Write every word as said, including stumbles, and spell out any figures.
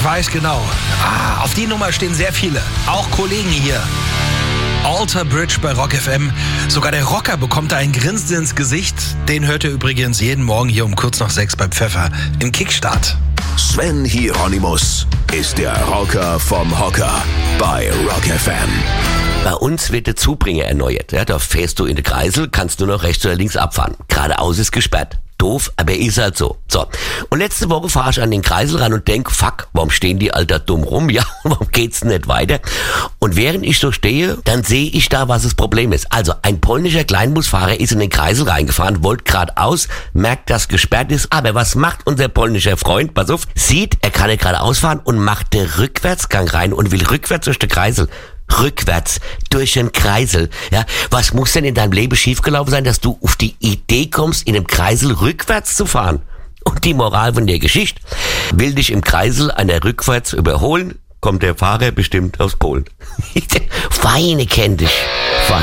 weiß genau. Ah, auf die Nummer stehen sehr viele. Auch Kollegen hier. Alter Bridge bei Rock F M. Sogar der Rocker bekommt da ein Grinsen ins Gesicht. Den hört ihr übrigens jeden Morgen hier um kurz nach sechs bei Pfeffer im Kickstart. Sven Hieronymus ist der Rocker vom Hocker bei Rock F M. Bei uns wird der Zubringer erneuert. Ja, da fährst du in den Kreisel, kannst nur noch rechts oder links abfahren. Geradeaus ist gesperrt. Doof, aber ist halt so. So. Und letzte Woche fahre ich an den Kreisel ran und denk, fuck, warum stehen die Alter dumm rum? Ja, warum geht's nicht weiter? Und während ich so stehe, dann sehe ich da, was das Problem ist. Also, ein polnischer Kleinbusfahrer ist in den Kreisel reingefahren, wollte geradeaus, merkt, dass gesperrt ist. Aber was macht unser polnischer Freund? Pass auf, sieht, er kann nicht geradeaus fahren und macht den Rückwärtsgang rein und will rückwärts durch den Kreisel. Rückwärts, durch den Kreisel. Ja, was muss denn in deinem Leben schiefgelaufen sein, dass du auf die Idee kommst, in einem Kreisel rückwärts zu fahren? Und die Moral von der Geschichte: Will dich im Kreisel einer rückwärts überholen, kommt der Fahrer bestimmt aus Polen. Feine kennt dich. Fein.